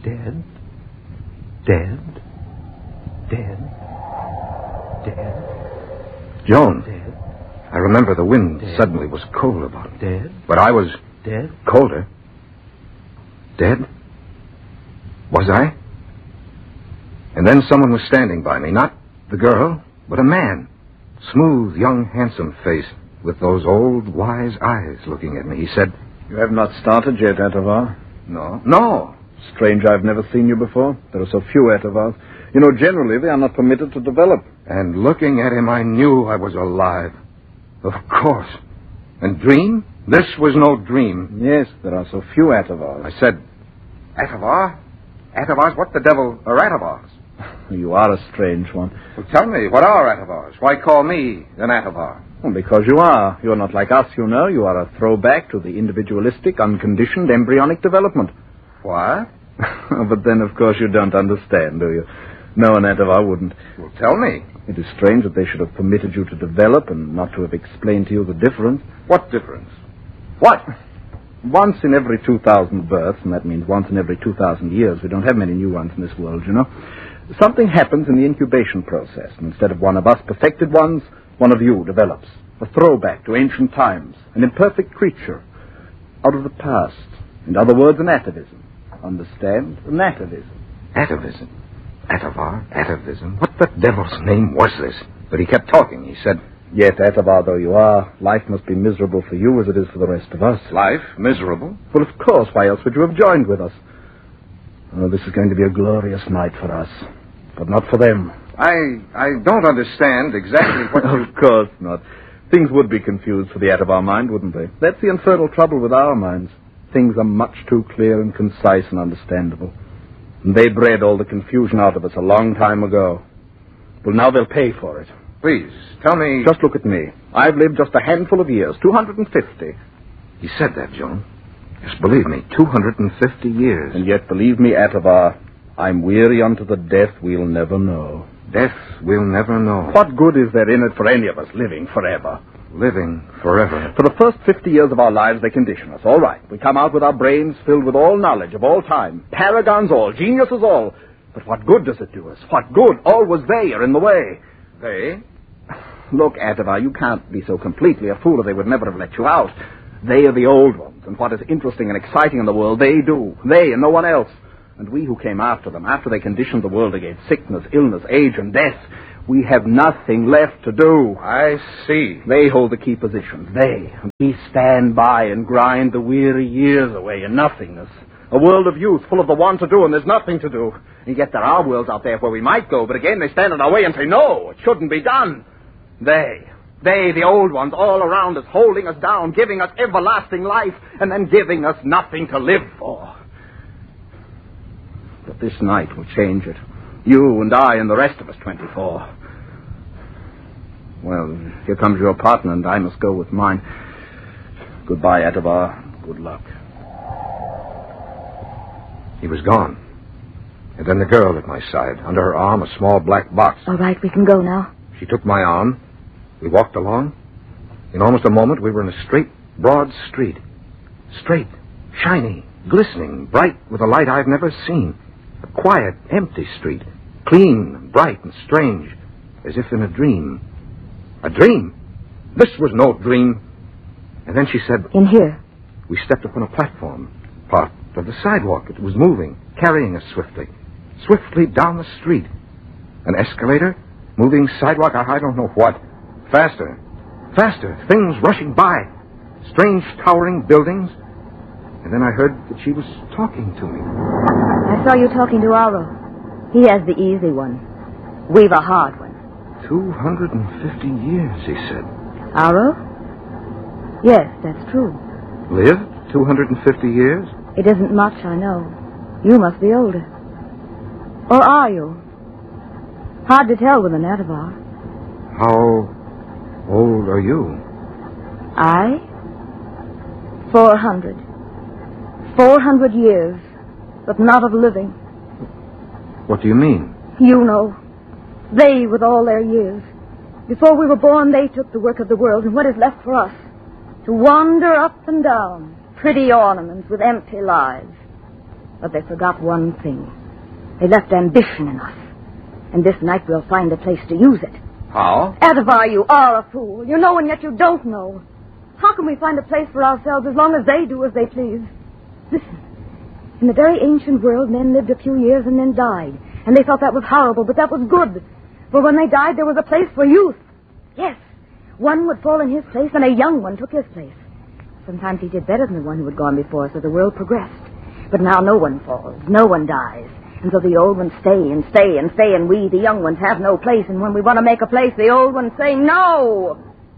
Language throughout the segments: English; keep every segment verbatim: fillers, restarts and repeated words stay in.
Dead? Dead? Dead? Dead? Joan. Dead? I remember the wind Dead. suddenly was cold about it. Dead? But I was... Dead? colder. Dead? Was I? And then someone was standing by me. Not the girl, but a man. Smooth, young, handsome face with those old, wise eyes looking at me. He said... You have not started yet, Atavar. No. No. Strange I've never seen you before. There are so few Atavars. You know, generally they are not permitted to develop. And looking at him, I knew I was alive. Of course. And dream? This was no dream. Yes, there are so few Atavars. I said, Atavar? Atavars? What the devil are Atavars? You are a strange one. Well, tell me, what are Atavars? Why call me an Atavar? Well, because you are. You're not like us, you know. You are a throwback to the individualistic, unconditioned, embryonic development. What? But then, of course, you don't understand, do you? No, an Atavar wouldn't. Well, tell me. It is strange that they should have permitted you to develop and not to have explained to you the difference. What difference? What? Once in every two thousand births, and that means once in every two thousand years, we don't have many new ones in this world, you know, something happens in the incubation process. And instead of one of us perfected ones, one of you develops. A throwback to ancient times, an imperfect creature out of the past. In other words, an atavism. Understand? An atavism. Atavism? Atavar? Atavism? What the devil's name was this? But he kept talking. He said, Yet, Atavar though you are, life must be miserable for you as it is for the rest of us. Life? Miserable? Well, of course. Why else would you have joined with us? Oh, this is going to be a glorious night for us. But not for them. I I don't understand exactly what you... Of course not. Things would be confused for the Atavar mind, wouldn't they? That's the infernal trouble with our minds. Things are much too clear and concise and understandable. And they bred all the confusion out of us a long time ago. Well, now they'll pay for it. Please, tell me... Just look at me. I've lived just a handful of years, two hundred fifty. He said that, Joan. Yes, believe me, two hundred fifty years. And yet, believe me, Atavar, I'm weary unto the death we'll never know. Death we'll never know. What good is there in it for any of us living forever? Living forever. For the first fifty years of our lives, they condition us. All right. We come out with our brains filled with all knowledge of all time. Paragons all. Geniuses all. But what good does it do us? What good? Always they are in the way. They? Look, Atavar, you can't be so completely a fool or they would never have let you out. They are the old ones. And what is interesting and exciting in the world, they do. They and no one else. And we who came after them, after they conditioned the world against sickness, illness, age, and death, we have nothing left to do. I see. They hold the key positions. They. We stand by and grind the weary years away in nothingness. A world of youth full of the want to do, and there's nothing to do. And yet there are worlds out there where we might go, but again they stand in our way and say, no, it shouldn't be done. They. They, the old ones, all around us, holding us down, giving us everlasting life, and then giving us nothing to live for. But this night will change it. You and I and the rest of us, twenty-four. Well, here comes your partner, and I must go with mine. Goodbye, Atavar. Good luck. He was gone. And then the girl at my side, under her arm a small black box. All right, we can go now. She took my arm. We walked along. In almost a moment, we were in a straight, broad street. Straight, shiny, glistening, bright with a light I've never seen. A quiet, empty street. Clean, bright, and strange. As if in a dream. A dream? This was no dream. And then she said... In here. We stepped upon a platform. Part of the sidewalk. It was moving, carrying us swiftly. Swiftly down the street. An escalator? Moving sidewalk? I, I don't know what. Faster. Faster. Things rushing by. Strange towering buildings. And then I heard that she was talking to me. I saw you talking to Aro. He has the easy one. We've a hard one. Two hundred fifty years, he said. Aro? Yes, that's true. Lived two hundred fifty years? It isn't much, I know. You must be older. Or are you? Hard to tell with an Atavar. How old are you? I? Four hundred. Four hundred years, but not of living. What do you mean? You know. They, with all their years. Before we were born, they took the work of the world, and what is left for us? To wander up and down, pretty ornaments with empty lives. But they forgot one thing. They left ambition in us. And this night we'll find a place to use it. How? Edvar, you are a fool. You know and yet you don't know. How can we find a place for ourselves as long as they do as they please? Listen. In the very ancient world, men lived a few years and then died. And they thought that was horrible, but that was good. For when they died, there was a place for youth. Yes. One would fall in his place, and a young one took his place. Sometimes he did better than the one who had gone before, so the world progressed. But now no one falls, no one dies. And so the old ones stay and stay and stay, and we, the young ones, have no place. And when we want to make a place, the old ones say no.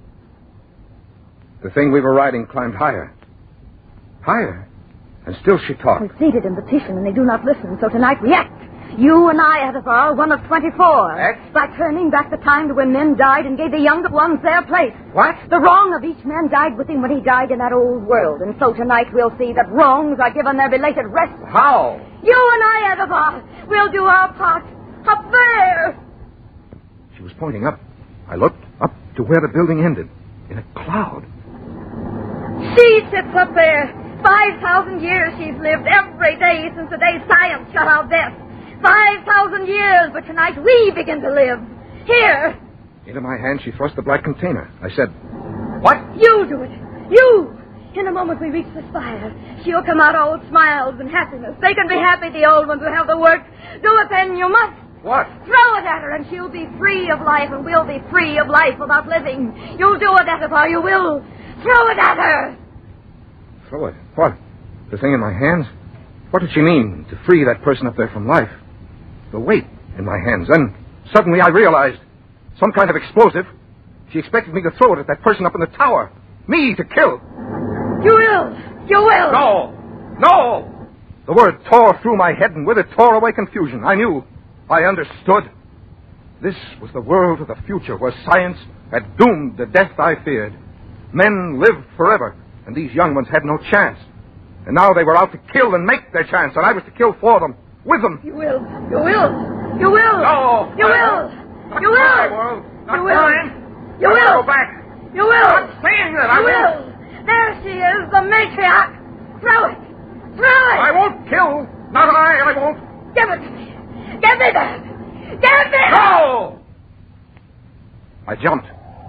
The thing we were riding climbed higher. Higher. And still she talked. We're seated and petition, and they do not listen. So tonight we act. You and I, Edvar, one of twenty-four. Act? By turning back the time to when men died and gave the younger ones their place. What? The wrong of each man died with him when he died in that old world. And so tonight we'll see that wrongs are given their belated rest. How? You and I, Edvar, we'll do our part. Up there. She was pointing up. I looked up to where the building ended. In a cloud. She sits up there. Five thousand years she's lived every day since the day science shut out death. Five thousand years, but tonight we begin to live. Here. Into my hand she thrust the black container. I said, "What?" You do it. You. In a moment we reach the spire. She'll come out all smiles and happiness. They can be happy, the old ones who have the work. Do it then, you must. What? Throw it at her and she'll be free of life, and we'll be free of life without living. You'll do it, Edvar, you will. Throw it at her. Throw it? What? The thing in my hands? What did she mean, to free that person up there from life? The weight in my hands. Then, suddenly I realized, some kind of explosive. She expected me to throw it at that person up in the tower. Me, to kill. You will. You will. No. No. The word tore through my head, and with it tore away confusion. I knew. I understood. This was the world of the future, where science had doomed the death I feared. Men lived forever, and these young ones had no chance. And now they were out to kill and make their chance, and I was to kill for them, with them. You will. You will. You will. No. You will. Not You will. my world. Not You will. mine. You I will. Go back. You will. I'm saying that. I You will. will. There she is, the matriarch. Throw it. Throw it. I won't kill. Not I. I won't. Give it to me. Give me that. Give me No! I jumped.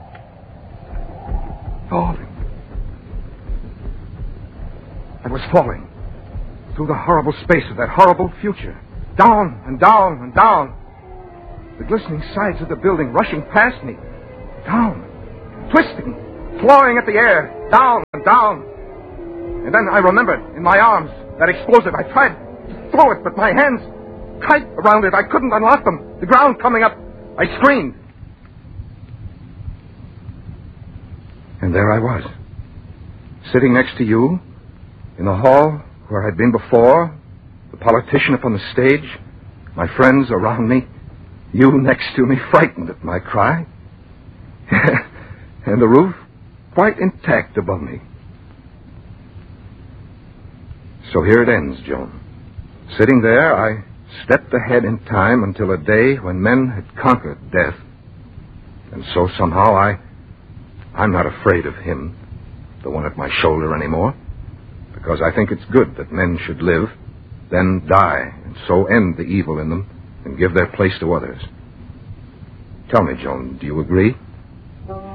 Falling. I was falling. Through the horrible space of that horrible future. Down and down and down. The glistening sides of the building rushing past me. Down. Twisting. Clawing at the air. Down and down. And then I remembered, in my arms, that explosive. I tried to throw it, but my hands tight around it. I couldn't unlock them. The ground coming up. I screamed. And there I was. Sitting next to you. In the hall where I'd been before. The politician up on the stage. My friends around me. You next to me, frightened at my cry. And the roof quite intact above me. So here it ends, Joan. Sitting there, I stepped ahead in time until a day when men had conquered death. And so somehow I... I'm not afraid of him, the one at my shoulder anymore, because I think it's good that men should live, then die, and so end the evil in them and give their place to others. Tell me, Joan, do you agree?